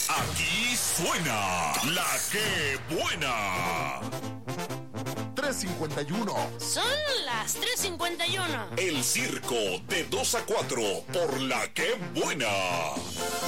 Aquí suena La Que Buena. 3:51. Son las 3:51. El circo de 2 a 4 por La Que Buena.